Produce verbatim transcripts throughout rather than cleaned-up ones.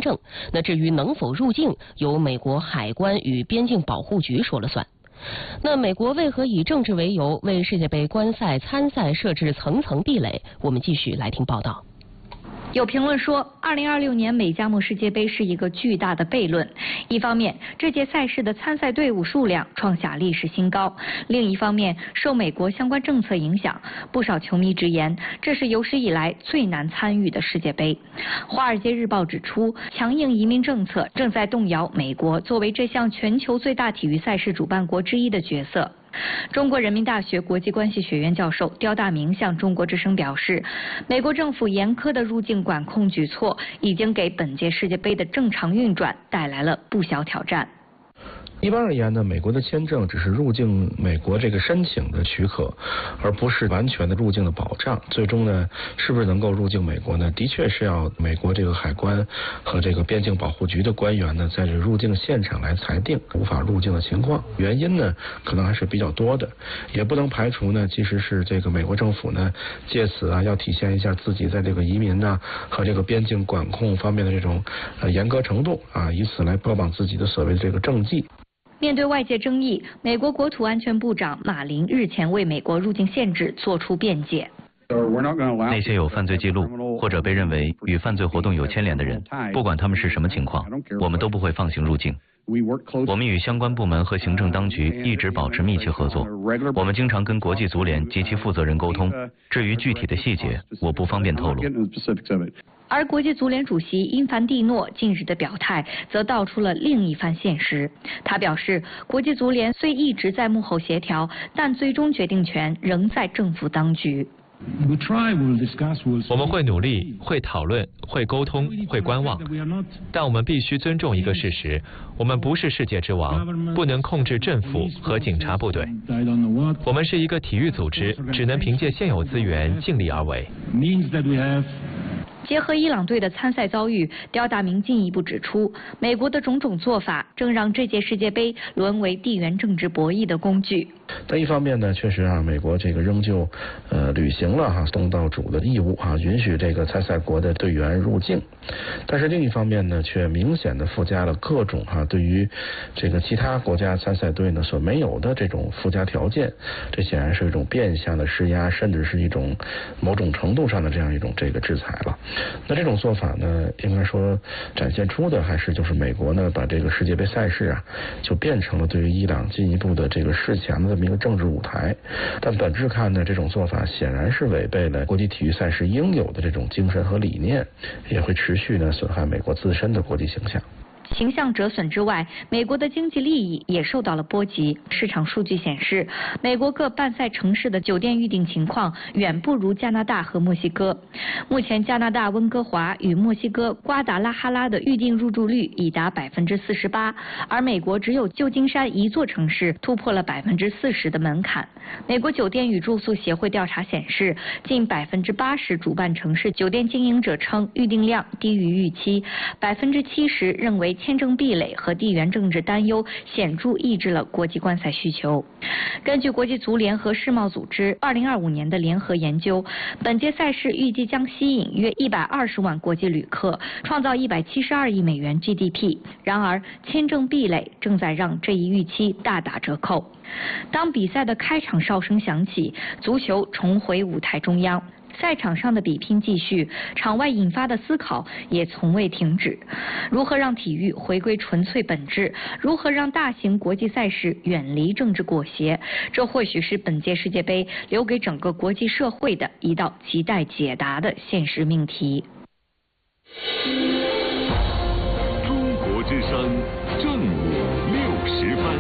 证。那至于能否入境，由美国海关与边境保护局说了算。那美国为何以政治为由为世界杯观赛参赛设置层层壁垒？我们继续来听报道。 有评论说，二零二六年美加墨世界杯是一个巨大的悖论。一方面，这届赛事的参赛队伍数量创下历史新高；另一方面，受美国相关政策影响，不少球迷直言，这是有史以来最难参与的世界杯。《华尔街日报》指出，强硬移民政策正在动摇美国作为这项全球最大体育赛事主办国之一的角色。中国人民大学国际关系学院教授刁大明向中国之声表示，美国政府严苛的入境管控举措已经给本届世界杯的正常运转带来了不小挑战。 一般而言呢，美国的签证只是入境美国这个申请的许可，而不是完全的入境的保障。最终呢，是不是能够入境美国呢？的确是要美国这个海关和这个边境保护局的官员呢，在这入境现场来裁定无法入境的情况。原因呢，可能还是比较多的，也不能排除呢，其实是这个美国政府呢，借此啊，要体现一下自己在这个移民呢和这个边境管控方面的这种呃严格程度啊，以此来标榜自己的所谓的这个政绩。 面对外界争议，美国国土安全部长马林日前为美国入境限制作出辩解。 那些有犯罪记录或者被认为与犯罪活动有牵连的人，不管他们是什么情况，我们都不会放行入境。我们与相关部门和行政当局一直保持密切合作，我们经常跟国际足联及其负责人沟通。至于具体的细节，我不方便透露。 而国际足联主席因凡蒂诺近日的表态，则道出了另一番现实。他表示，国际足联虽一直在幕后协调，但最终决定权仍在政府当局。 我们会努力，会讨论，会沟通，会观望，但我们必须尊重一个事实：我们不是世界之王，不能控制政府和警察部队。我们是一个体育组织，只能凭借现有资源尽力而为。 结合伊朗队的参赛遭遇，刁大明进一步指出，美国的种种做法正让这届世界杯沦为地缘政治博弈的工具。 但一方面呢，确实啊，美国这个仍旧呃履行了哈东道主的义务啊，允许这个参赛国的队员入境。但是另一方面呢，却明显的附加了各种哈对于这个其他国家参赛队呢所没有的这种附加条件。这显然是一种变相的施压，甚至是一种某种程度上的这样一种这个制裁了。那这种做法呢，应该说展现出的还是就是美国呢把这个世界杯赛事啊，就变成了对于伊朗进一步的这个示强的这么一个政治舞台。但本质看呢，这种做法显然是违背了国际体育赛事应有的这种精神和理念，也会持续呢损害美国自身的国际形象。 形象折损之外，美国的经济利益也受到了波及。市场数据显示，美国各办赛城市的酒店预订情况远不如加拿大和墨西哥。目前，加拿大温哥华与墨西哥瓜达拉哈拉的预订入住率已达百分之四十八，而美国只有旧金山一座城市突破了百分之四十的门槛。美国酒店与住宿协会调查显示，近百分之八十主办城市酒店经营者称预订量低于预期，百分之七十认为签证壁垒和地缘政治担忧显著抑制了国际观赛需求。根据国际足联和世贸组织二零二五年的联合研究，本届赛事预计将吸引约一百二十万国际旅客，创造一百七十二亿美元 G D P。然而，签证壁垒正在让这一预期大打折扣。当比赛的开场哨声响起，足球重回舞台中央。赛场上的比拼继续，场外引发的思考也从未停止。如何让体育回归纯粹本质？如何让大型国际赛事远离政治裹挟？这或许是本届世界杯留给整个国际社会的一道亟待解答的现实命题。 中国之声正午六时分。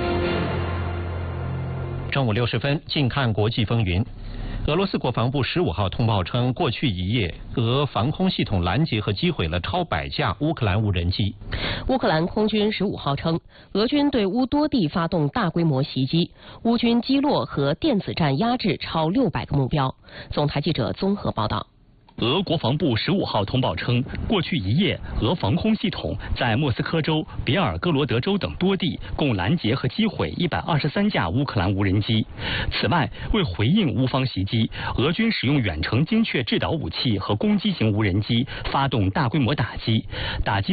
正午六十分，近看国际风云。俄罗斯国防部十五号通报称，过去一夜，俄防空系统拦截和击毁了超百架乌克兰无人机。 乌克兰空军十五号称，俄军对乌多地发动大规模袭击，乌军击落和电子战压制超六百个目标。总台记者综合报道。 俄国防部十五号通报称，过去一夜，俄防空系统在莫斯科州、别尔哥罗德州等多地共拦截和击毁一百二十三架乌克兰无人机。此外，为回应乌方袭击，俄军使用远程精确制导武器和攻击型无人机发动大规模打击，打击